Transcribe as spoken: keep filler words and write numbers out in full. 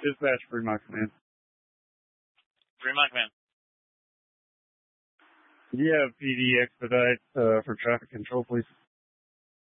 Dispatch, Fremont Command. Fremont Command. Yeah, P D expedite uh, for traffic control, please.